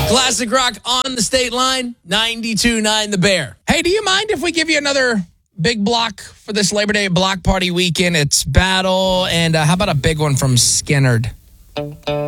Classic rock on the state line, 92.9 The Bear. Hey, do you mind if we give you another big block for this Labor Day block party weekend? It's Battle, and how about a big one from Skinnerd?